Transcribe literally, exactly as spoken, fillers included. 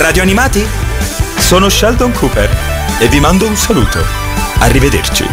Radio Animati? Sono Sheldon Cooper e vi mando un saluto. Arrivederci.